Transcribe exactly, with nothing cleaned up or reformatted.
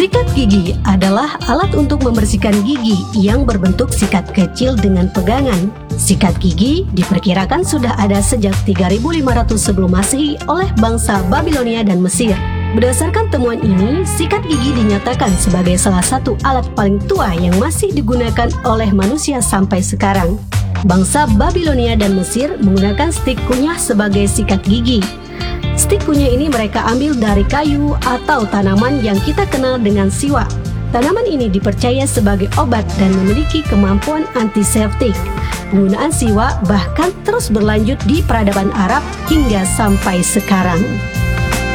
Sikat gigi adalah alat untuk membersihkan gigi yang berbentuk sikat kecil dengan pegangan. Sikat gigi diperkirakan sudah ada sejak tiga ribu lima ratus sebelum Masehi oleh bangsa Babilonia dan Mesir. Berdasarkan temuan ini, sikat gigi dinyatakan sebagai salah satu alat paling tua yang masih digunakan oleh manusia sampai sekarang. Bangsa Babilonia dan Mesir menggunakan stik kunyah sebagai sikat gigi. Stik kunyah ini mereka ambil dari kayu atau tanaman yang kita kenal dengan siwak. Tanaman ini dipercaya sebagai obat dan memiliki kemampuan antiseptik. Penggunaan siwak bahkan terus berlanjut di peradaban Arab hingga sampai sekarang.